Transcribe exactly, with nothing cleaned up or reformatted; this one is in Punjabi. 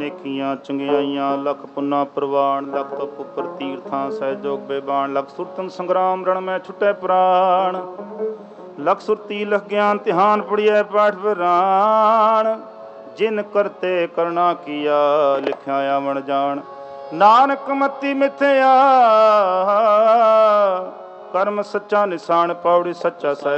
ਨੇਕੀਆਂ ਚੰਗਿਆਈਆਂ, ਲਖ ਪੁੰਨਾ ਪ੍ਰਵਾਨ, ਲਖ ਤਪ ਉਪਰ ਤੀਰਥਾਂ ਸਹਿਜੋਗ ਬੇਬਾਨ, ਲਖ ਸੁਰਤਨ ਸੰਗਰਾਮ ਰਣ ਮੈਂ ਛੁਟੇ ਪ੍ਰਾਣ, ਲਖ ਸੁਰਤੀ ਲਖ ਗਿਆਨ ਧਿਆਨ ਪੜੀਐ ਪਾਠ ਵਿਰਾਨ, ਜਿਨ ਕਰਤੇ ਕਰਨਾ ਕੀਆ ਲਿਖਿਆ ਆਵਣ ਜਾਣ, ਨਾਨਕ ਮਤੀ ਮਿਥਿਆ ਕਰਮ ਸੱਚਾ ਨਿਸ਼ਾਨ, ਪੌੜੀ ਸੱਚਾ ਸਾਹਿਬ।